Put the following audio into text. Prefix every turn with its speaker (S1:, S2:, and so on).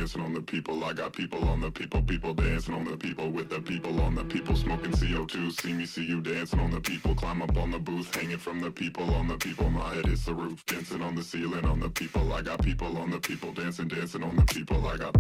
S1: dancing on the people. I got people on the people, people dancing on the people with the people on the people, smoking CO2. See me, see you dancing on the people. Climb up on the booth, hanging from the people on the people. My head is the roof, dancing on the ceiling on the people. I got people on the people, dancing, dancing on the people. I got